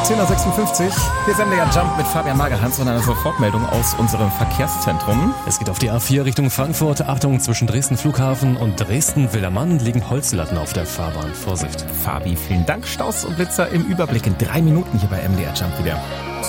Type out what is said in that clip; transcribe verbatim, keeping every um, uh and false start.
zehn Uhr sechsundfünfzig. Hier ist M D R Jump mit Fabian Magerhans und einer Sofortmeldung aus unserem Verkehrszentrum. Es geht auf die A vier Richtung Frankfurt. Achtung, zwischen Dresden Flughafen und Dresden-Wildermann liegen Holzlatten auf der Fahrbahn. Vorsicht. Fabi, vielen Dank. Staus und Blitzer im Überblick in drei Minuten hier bei M D R Jump wieder.